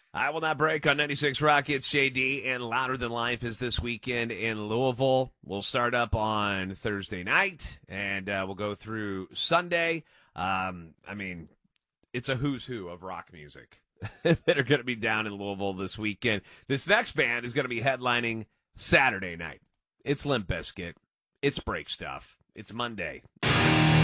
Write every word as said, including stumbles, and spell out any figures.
I will not break on ninety-six Rock. It's J D, and Louder Than Life is this weekend in Louisville. We'll start up on Thursday night, and uh, we'll go through Sunday. Um, I mean, it's a who's who of rock music that are going to be down in Louisville this weekend. This next band is going to be headlining Saturday night. It's Limp Bizkit. It's Break Stuff. It's Monday. It's